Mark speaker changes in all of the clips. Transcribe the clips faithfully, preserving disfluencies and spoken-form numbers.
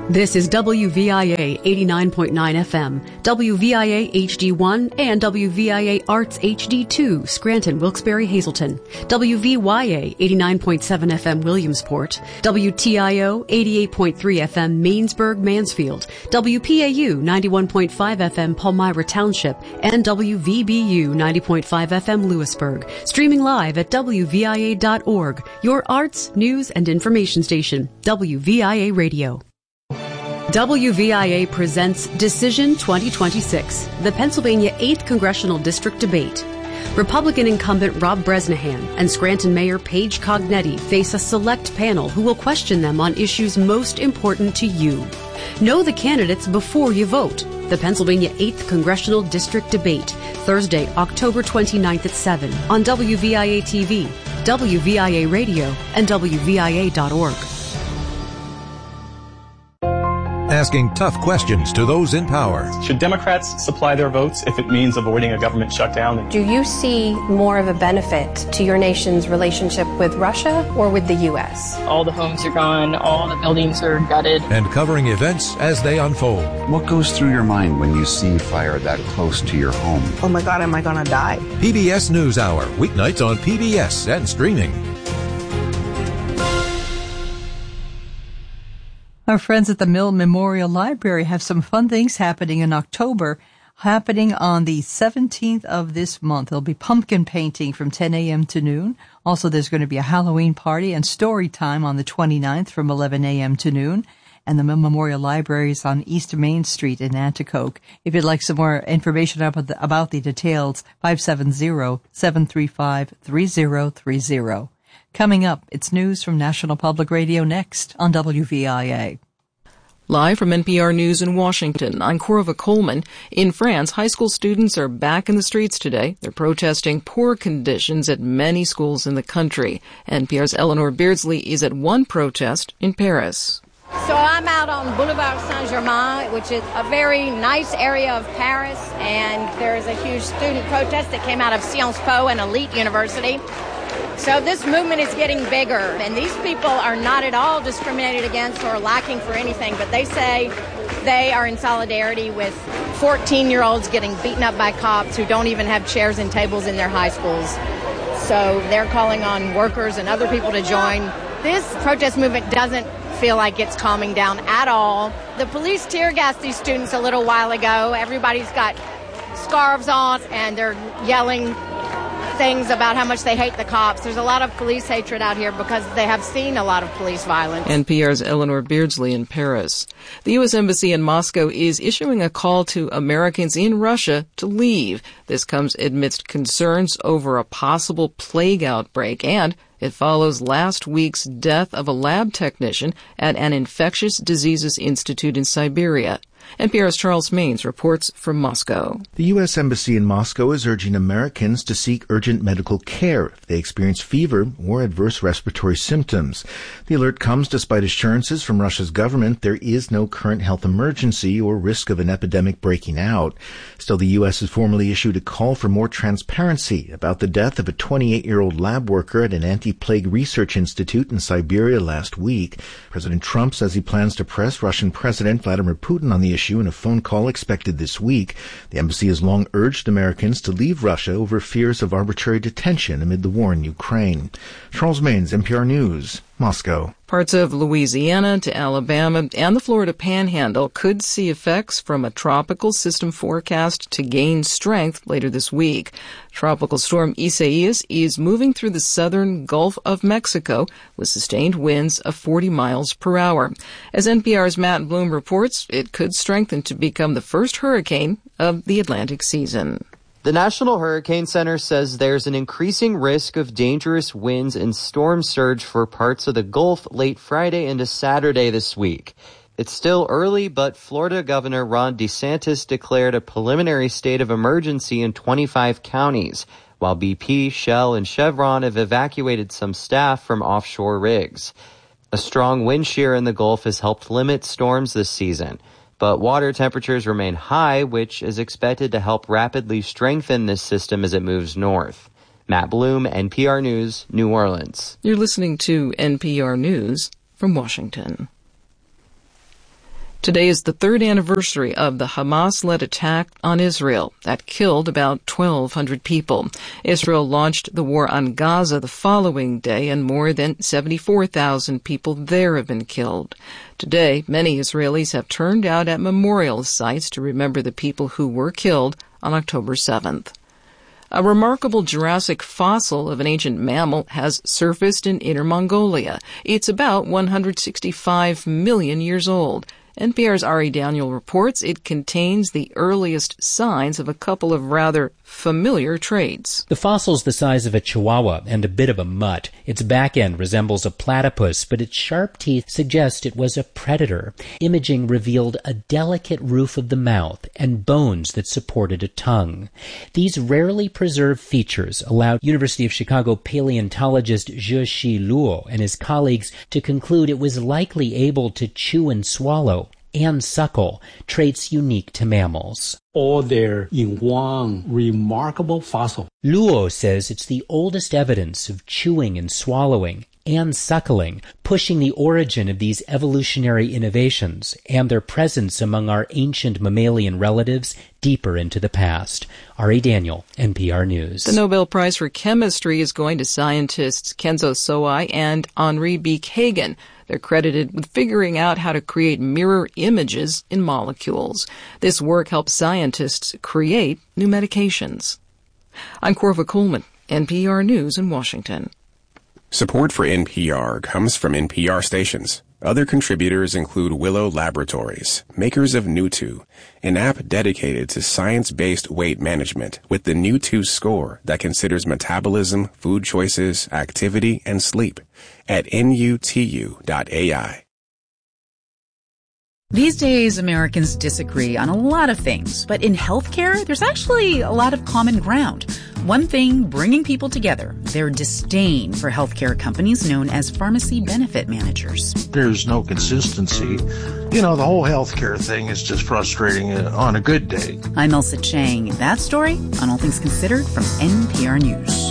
Speaker 1: This is W V I A eighty-nine point nine F M, W V I A H D one, and W V I A Arts H D two, Scranton, Wilkes-Barre, Hazleton, W V Y A eighty-nine point seven F M, Williamsport, W T I O eighty-eight point three F M, Mainsburg, Mansfield, W P A U ninety-one point five F M, Palmyra Township, and W V B U ninety point five F M, Lewisburg. Streaming live at W V I A dot org, your arts, news, and information station, W V I A Radio. W V I A presents Decision twenty twenty-six, the Pennsylvania eighth Congressional District Debate. Republican incumbent Rob Bresnahan and Scranton Mayor Paige Cognetti face a select panel who will question them on issues most important to you. Know the candidates before you vote. The Pennsylvania eighth Congressional District Debate, Thursday, October twenty-ninth at seven on W V I A T V, W V I A Radio, and W V I A dot org.
Speaker 2: Asking tough questions to those in power.
Speaker 3: Should Democrats supply their votes if it means avoiding a government shutdown?
Speaker 4: Do you see more of a benefit to your nation's relationship with Russia or with the U S?
Speaker 5: All the homes are gone, all the buildings are gutted.
Speaker 2: And covering events as they unfold.
Speaker 6: What goes through your mind when you see fire that close to your home?
Speaker 7: Oh my God, am I gonna die?
Speaker 2: P B S NewsHour, weeknights on P B S and streaming.
Speaker 8: Our friends at the Mill Memorial Library have some fun things happening in October, happening on the seventeenth of this month. There'll be pumpkin painting from ten a.m. to noon. Also, there's going to be a Halloween party and story time on the twenty-ninth from eleven a.m. to noon. And the Mill Memorial Library is on East Main Street in Nanticoke. If you'd like some more information about the, about the details, five seven zero, seven three five, three zero three zero. Coming up, it's news from National Public Radio next on W V I A.
Speaker 9: Live from N P R News in Washington, I'm Corva Coleman. In France, high school students are back in the streets today. They're protesting poor conditions at many schools in the country. N P R's Eleanor Beardsley is at one protest in Paris.
Speaker 10: So I'm out on Boulevard Saint-Germain, which is a very nice area of Paris, and there's a huge student protest that came out of Sciences Po, an elite university. So this movement is getting bigger, and these people are not at all discriminated against or lacking for anything, but they say they are in solidarity with fourteen-year-olds getting beaten up by cops who don't even have chairs and tables in their high schools. So they're calling on workers and other people to join. This protest movement doesn't feel like it's calming down at all. The police tear gassed these students a little while ago. Everybody's got scarves on, and they're yelling things about how much they hate the cops. There's a lot of police hatred out here because they have seen a lot of police violence.
Speaker 9: N P R's Eleanor Beardsley in Paris. The U S Embassy in Moscow is issuing a call to Americans in Russia to leave. This comes amidst concerns over a possible plague outbreak, and it follows last week's death of a lab technician at an infectious diseases institute in Siberia. N P R's Charles Maines reports from Moscow.
Speaker 11: The U S Embassy in Moscow is urging Americans to seek urgent medical care if they experience fever or adverse respiratory symptoms. The alert comes despite assurances from Russia's government there is no current health emergency or risk of an epidemic breaking out. Still, the U S has formally issued a call for more transparency about the death of a twenty-eight-year-old lab worker at an anti-plague research institute in Siberia last week. President Trump says he plans to press Russian President Vladimir Putin on the issue in a phone call expected this week. The embassy has long urged Americans to leave Russia over fears of arbitrary detention amid the war in Ukraine. Charles Maines, N P R News, Moscow.
Speaker 9: Parts of Louisiana to Alabama and the Florida Panhandle could see effects from a tropical system forecast to gain strength later this week. Tropical storm Isaias is moving through the southern Gulf of Mexico with sustained winds of forty miles per hour. As N P R's Matt Bloom reports, it could strengthen to become the first hurricane of the Atlantic season.
Speaker 12: The National Hurricane Center says there's an increasing risk of dangerous winds and storm surge for parts of the Gulf late Friday into Saturday this week. It's still early, but Florida Governor Ron DeSantis declared a preliminary state of emergency in twenty-five counties, while B P, Shell, and Chevron have evacuated some staff from offshore rigs. A strong wind shear in the Gulf has helped limit storms this season, but water temperatures remain high, which is expected to help rapidly strengthen this system as it moves north. Matt Bloom, N P R News, New Orleans.
Speaker 9: You're listening to N P R News from Washington. Today is the third anniversary of the Hamas-led attack on Israel that killed about twelve hundred people. Israel launched the war on Gaza the following day, and more than seventy-four thousand people there have been killed. Today, many Israelis have turned out at memorial sites to remember the people who were killed on October seventh. A remarkable Jurassic fossil of an ancient mammal has surfaced in Inner Mongolia. It's about one hundred sixty-five million years old. N P R's Ari Daniel reports it contains the earliest signs of a couple of rather familiar traits.
Speaker 7: The fossil's the size of a chihuahua and a bit of a mutt. Its back end resembles a platypus, but its sharp teeth suggest it was a predator. Imaging revealed a delicate roof of the mouth and bones that supported a tongue. These rarely preserved features allowed University of Chicago paleontologist Zhexi Luo and his colleagues to conclude it was likely able to chew and swallow and suckle, traits unique to mammals.
Speaker 13: All there in one remarkable fossil.
Speaker 7: Luo says it's the oldest evidence of chewing and swallowing and suckling, pushing the origin of these evolutionary innovations and their presence among our ancient mammalian relatives deeper into the past. Ari Daniel, N P R News.
Speaker 9: The Nobel Prize for Chemistry is going to scientists Kenzo Sowai and Henri B. Kagan. They're credited with figuring out how to create mirror images in molecules. This work helps scientists create new medications. I'm Corva Coleman, N P R News in Washington.
Speaker 14: Support for N P R comes from N P R stations. Other contributors include Willow Laboratories, makers of Nutu, an app dedicated to science-based weight management with the Nutu score that considers metabolism, food choices, activity, and sleep at N U T U dot A I.
Speaker 15: These days, Americans disagree on a lot of things, but in healthcare, there's actually a lot of common ground. One thing bringing people together, their disdain for healthcare companies known as pharmacy benefit managers.
Speaker 16: There's no consistency. You know, the whole healthcare thing is just frustrating on a good day.
Speaker 15: I'm Elsa Chang. That story on All Things Considered from N P R News.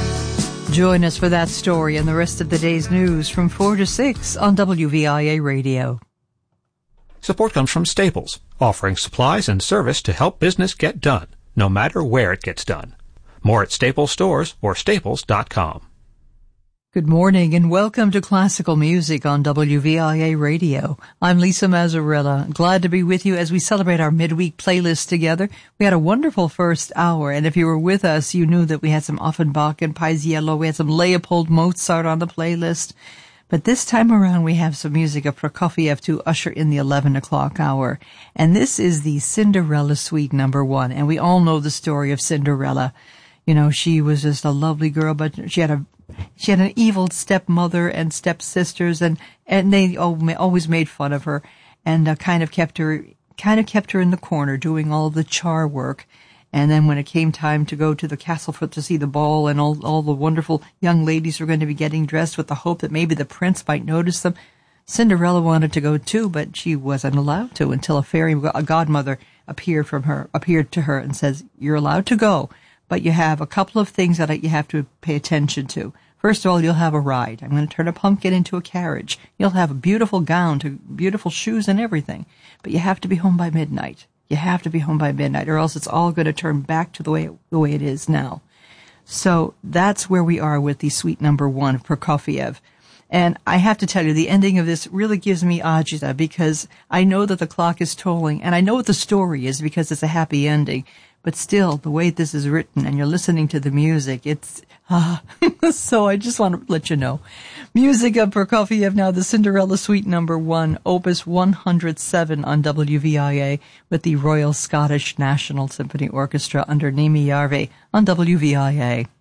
Speaker 8: Join us for that story and the rest of the day's news from four to six on W V I A Radio.
Speaker 17: Support comes from Staples, offering supplies and service to help business get done, no matter where it gets done. More at Staples stores or staples dot com.
Speaker 8: Good morning and welcome to Classical Music on W V I A Radio. I'm Lisa Mazzarella. Glad to be with you as we celebrate our midweek playlist together. We had a wonderful first hour, and if you were with us, you knew that we had some Offenbach and Paisiello. We had some Leopold Mozart on the playlist. But this time around, we have some music of Prokofiev to usher in the eleven o'clock hour. And this is the Cinderella Suite number one. And we all know the story of Cinderella. You know, she was just a lovely girl, but she had a she had an evil stepmother and stepsisters, and and they always made fun of her, and uh, kind of kept her kind of kept her in the corner doing all the char work. And then when it came time to go to the castle for to see the ball, and all all the wonderful young ladies were going to be getting dressed with the hope that maybe the prince might notice them, Cinderella wanted to go too, but she wasn't allowed to until a fairy, a godmother, appeared from her appeared to her and says, "You're allowed to go, but you have a couple of things that you have to pay attention to. First of all, you'll have a ride. I'm going to turn a pumpkin into a carriage. You'll have a beautiful gown, to beautiful shoes and everything, but you have to be home by midnight." You have to be home by midnight, or else it's all going to turn back to the way the way it is now. So that's where we are with the suite number one of Prokofiev. And I have to tell you, the ending of this really gives me agita, because I know that the clock is tolling, and I know what the story is because it's a happy ending. But still, the way this is written, and you're listening to the music, it's ah. So I just want to let you know. Music of Prokofiev now, the Cinderella Suite number one, Opus one hundred seven on W V I A with the Royal Scottish National Symphony Orchestra under Nimi Järvi on W V I A.